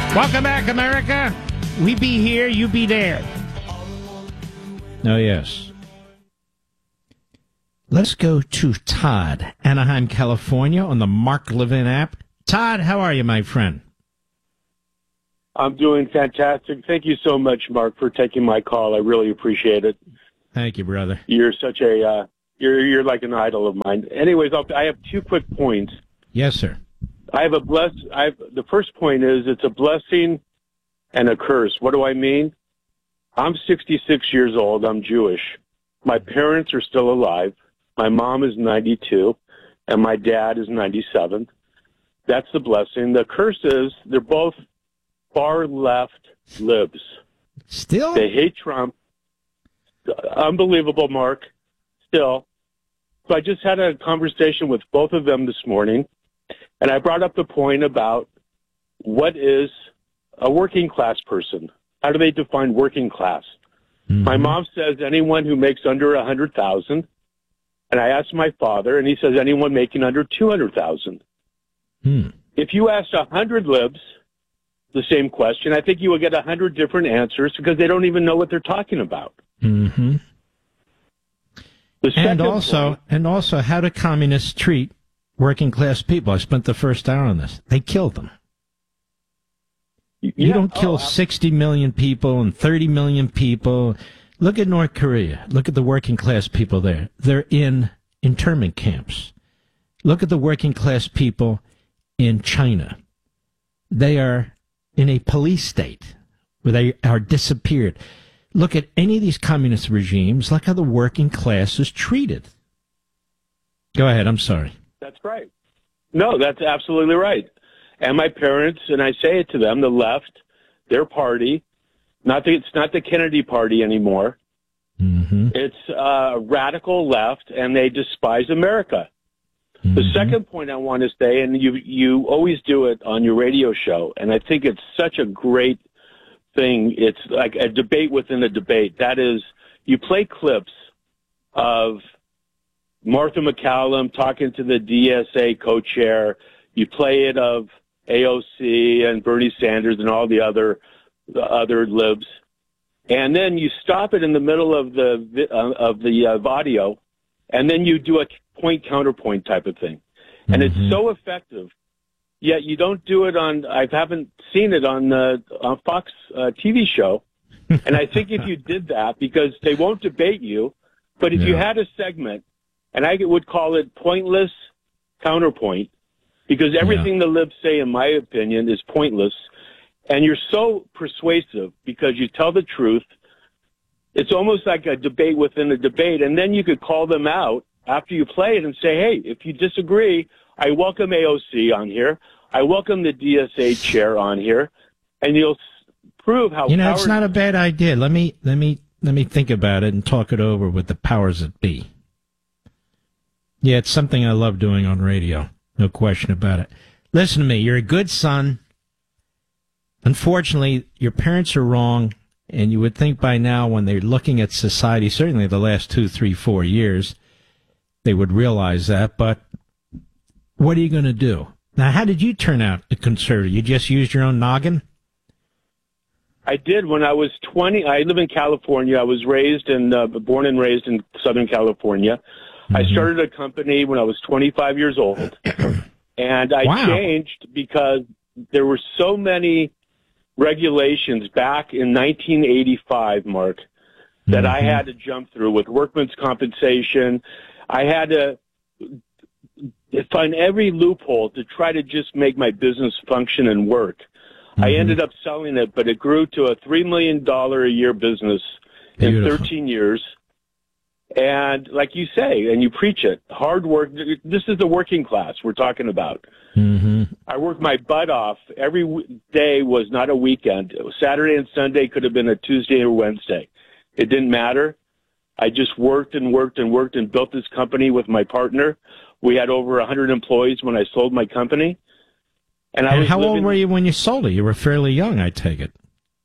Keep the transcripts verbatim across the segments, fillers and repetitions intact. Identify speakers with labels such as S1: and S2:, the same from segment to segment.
S1: Welcome back, America. We be here, you be there. Oh, yes. Let's go to Todd, Anaheim, California, on the Mark Levin app. Todd, how are you, my friend?
S2: I'm doing fantastic. Thank you so much, Mark, for taking my call. I really appreciate it.
S1: Thank you, brother.
S2: You're such a, uh, you're you're like an idol of mine. Anyways, I'll, I have two quick points.
S1: Yes, sir.
S2: I have a bless. I have, the first point is it's a blessing and a curse. What do I mean? I'm sixty-six years old. I'm Jewish. My parents are still alive. My mom is ninety-two, and my dad is ninety-seven. That's the blessing. The curse is they're both far left libs.
S1: Still?
S2: They hate Trump. Unbelievable, Mark. Still. So I just had a conversation with both of them this morning, and I brought up the point about what is a working class person. How do they define working class? Mm-hmm. My mom says anyone who makes under one hundred thousand dollars, and I asked my father, and he says anyone making under two hundred thousand dollars. Hmm. If you asked one hundred libs the same question, I think you would get one hundred different answers because they don't even know what they're talking about.
S1: Mm-hmm. And also, point, and also, how do communists treat working class people? I spent the first hour on this. They kill them.
S2: Yeah,
S1: you don't kill
S2: oh,
S1: sixty million people and thirty million people. Look at North Korea. Look at the working class people there. They're in internment camps. Look at the working class people in China. They are in a police state where they are disappeared. Look at any of these communist regimes. Look how the working class is treated. Go ahead. I'm sorry.
S2: That's right. No, that's absolutely right. And my parents, and I say it to them, the left, their party, not the, it's not the Kennedy party anymore.
S1: Mm-hmm.
S2: It's uh, radical left, and they despise America. Mm-hmm. The second point I want to say, and you you always do it on your radio show, and I think it's such a great thing. It's like a debate within a debate. That is, you play clips of Martha McCallum talking to the D S A co-chair. You play it of A O C and Bernie Sanders and all the other the other libs, and then you stop it in the middle of the uh, of the uh, audio, and then you do a point counterpoint type of thing, and mm-hmm. it's so effective. Yet you don't do it on. I haven't seen it on the on Fox uh, T V show, and I think if you did that, because they won't debate you, but if yeah. you had a segment, and I would call it pointless counterpoint, because everything yeah. the libs say, in my opinion, is pointless, and you're so persuasive because you tell the truth. It's almost like a debate within a debate, and then you could call them out after you play it and say, hey, if you disagree, I welcome A O C on here. I welcome the D S A chair on here, and you'll prove how.
S1: You know, it's not a bad idea. Let me let me let me think about it and talk it over with the powers that be. Yeah, it's something I love doing on radio. No question about it. Listen to me. You're a good son. Unfortunately, your parents are wrong, and you would think by now, when they're looking at society, certainly the last two, three, four years, they would realize that. But what are you going to do? Now, how did you turn out a conservative? You just used your own noggin?
S2: I did when I was twenty. I live in California. I was raised and uh, born and raised in Southern California. Mm-hmm. I started a company when I was twenty-five years old, and I
S1: wow.
S2: changed because there were so many regulations back in nineteen eighty-five, Mark, that mm-hmm. I had to jump through with workman's compensation. I had to find every loophole to try to just make my business function and work. Mm-hmm. I ended up selling it, but it grew to a three million dollars a year business Beautiful. in thirteen years. And like you say, and you preach it, hard work. This is the working class we're talking about.
S1: Mm-hmm.
S2: I worked my butt off. Every day was not a weekend. Saturday and Sunday could have been a Tuesday or Wednesday. It didn't matter. I just worked and worked and worked and built this company with my partner. We had over one hundred employees when I sold my company. And, I
S1: and
S2: was
S1: how
S2: living,
S1: old were you when you sold it? You were fairly young, I take it.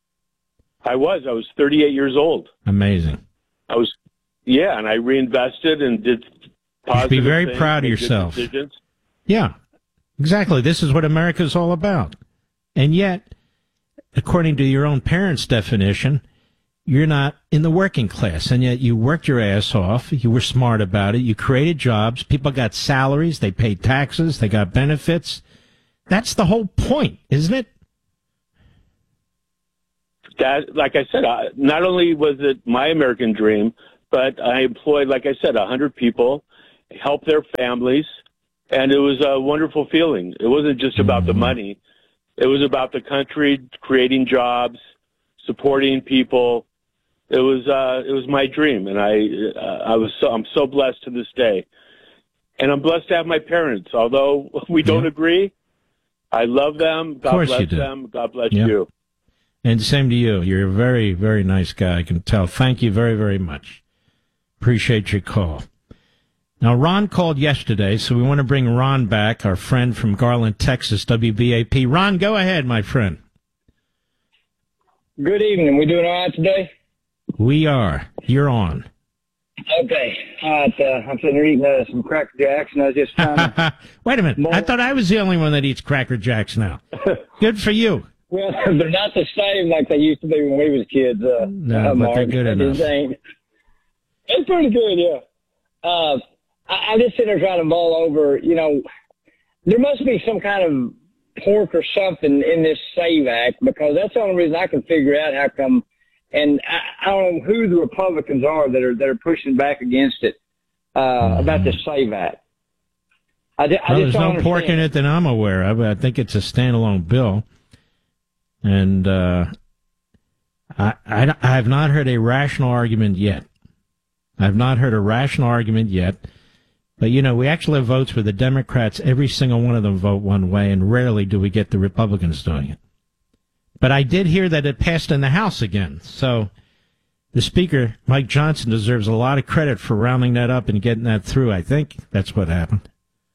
S2: I was. I was thirty-eight years old.
S1: Amazing.
S2: I was, yeah, and I reinvested and did positive
S1: You should be very
S2: things,
S1: proud of yourself.
S2: Decisions.
S1: Yeah, exactly. This is what America's all about. And yet, according to your own parents' definition, you're not in the working class, and yet you worked your ass off. You were smart about it. You created jobs. People got salaries. They paid taxes. They got benefits. That's the whole point, isn't it?
S2: That, like I said, I, not only was it my American dream, but I employed, like I said, a hundred people, helped their families, and it was a wonderful feeling. It wasn't just about mm-hmm. the money. It was about the country, creating jobs, supporting people. It was uh, it was my dream, and I uh, I was so, I'm so blessed to this day, and I'm blessed to have my parents. Although we don't yeah. agree, I love them. God bless them. God bless yeah. you.
S1: And same to you. You're a very, very nice guy, I can tell. Thank you very, very much. Appreciate your call. Now, Ron called yesterday, so we want to bring Ron back, our friend from Garland, Texas, W B A P. Ron, go ahead, my friend.
S3: Good evening. We doing all right today?
S1: We are. You're on.
S3: Okay. All right. Uh, I'm sitting here eating uh, some Cracker Jacks, and I was just trying to...
S1: Wait a minute. More... I thought I was the only one that eats Cracker Jacks now. Good for you.
S3: Well, they're not the same like they used to be when we was kids. Uh,
S1: no,
S3: uh,
S1: but
S3: Mark.
S1: they're good enough.
S3: It's pretty good, yeah. Uh, I, I just sit there trying to mull over, you know, there must be some kind of pork or something in this SAVE Act, because that's the only reason I can figure out how come. And I, I don't know who the Republicans are that are that are pushing back against it uh, mm-hmm. about the SAVE Act. I, I
S1: well,
S3: just
S1: there's
S3: don't
S1: no
S3: understand.
S1: pork in it that I'm aware of. I think it's a standalone bill. And uh, I, I, I have not heard a rational argument yet. I've not heard a rational argument yet. But, you know, we actually have votes where the Democrats, every single one of them vote one way, and rarely do we get the Republicans doing it. But I did hear that it passed in the House again. So the Speaker, Mike Johnson, deserves a lot of credit for rounding that up and getting that through. I think that's what happened.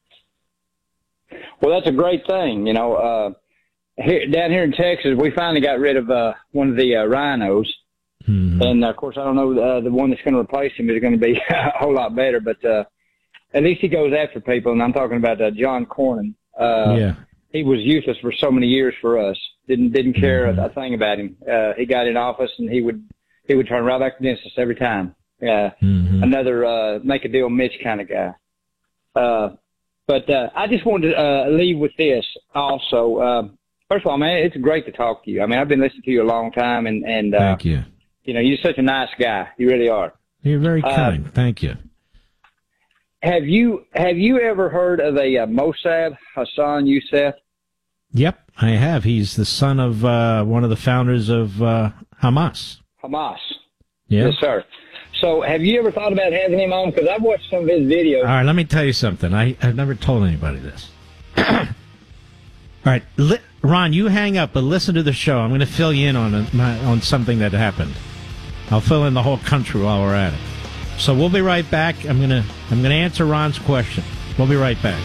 S3: Well, that's a great thing. You know, uh, here, down here in Texas, we finally got rid of uh, one of the uh, rhinos. Mm-hmm. And, uh, of course, I don't know, uh, the one that's going to replace him is going to be a whole lot better. But uh, at least he goes after people, and I'm talking about uh, John Cornyn. Uh, yeah. He was useless for so many years for us. Didn't didn't care mm-hmm. a, a thing about him. Uh, he got in office, and he would he would turn right back against us every time. Uh, mm-hmm. Another uh, make a deal Mitch kind of guy. Uh, but uh, I just wanted to uh, leave with this also. Uh, first of all, man, it's great to talk to you. I mean, I've been listening to you a long time, and and uh,
S1: thank you.
S3: You know, you're such a nice guy. You really are.
S1: You're very kind. Uh, thank you.
S3: Have you have you ever heard of a uh, Mossad Hassan Youssef?
S1: Yep, I have. He's the son of uh, one of the founders of uh, Hamas.
S3: Hamas.
S1: Yeah.
S3: Yes, sir. So have you ever thought about having him on? Because I've watched some of his videos.
S1: All right, let me tell you something. I, I've never told anybody this. All right, li- Ron, you hang up, but listen to the show. I'm going to fill you in on a, my, on something that happened. I'll fill in the whole country while we're at it. So we'll be right back. I'm going to I'm going to answer Ron's question. We'll be right back.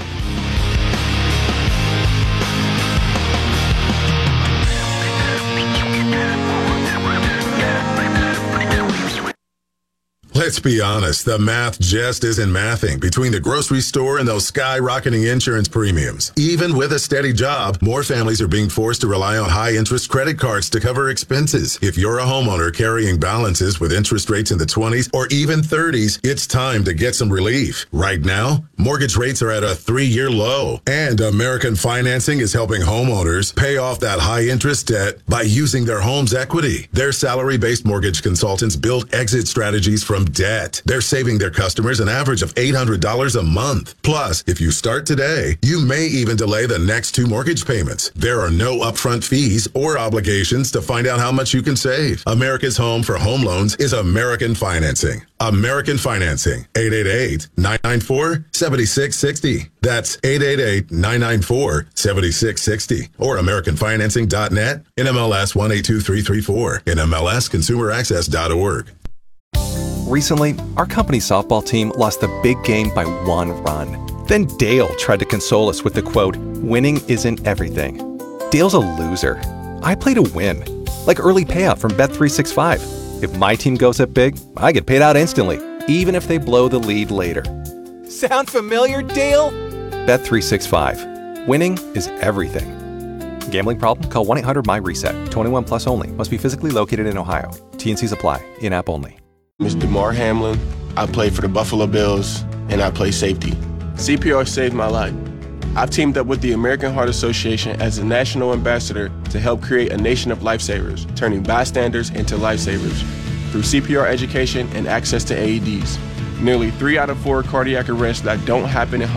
S4: Let's be honest, the math just isn't mathing between the grocery store and those skyrocketing insurance premiums. Even with a steady job, more families are being forced to rely on high-interest credit cards to cover expenses. If you're a homeowner carrying balances with interest rates in the twenties or even thirties, it's time to get some relief. Right now, mortgage rates are at a three-year low, and American Financing is helping homeowners pay off that high-interest debt by using their home's equity. Their salary-based mortgage consultants build exit strategies from debt. They're saving their customers an average of eight hundred dollars a month. Plus, if you start today, you may even delay the next two mortgage payments. There are no upfront fees or obligations to find out how much you can save. America's home for home loans is American Financing. American Financing. eight eight eight, nine nine four, seven six six zero. That's eight eight eight, nine nine four, seven six six zero. Or American Financing dot net, N M L S one eight two three three four, N M L S consumer access dot org.
S5: Recently, our company's softball team lost the big game by one run. Then Dale tried to console us with the quote, "Winning isn't everything." Dale's a loser. I play to win. Like early payout from Bet three sixty-five. If my team goes up big, I get paid out instantly, even if they blow the lead later. Sound familiar, Dale? Bet three sixty-five. Winning is everything. Gambling problem? Call one eight hundred my reset. twenty-one plus only. Must be physically located in Ohio. T N Cs apply. In-app only.
S6: Mister DeMar Hamlin. I play for the Buffalo Bills, and I play safety. C P R saved my life. I've teamed up with the American Heart Association as a national ambassador to help create a nation of lifesavers, turning bystanders into lifesavers through C P R education and access to A E Ds. Nearly three out of four cardiac arrests that don't happen in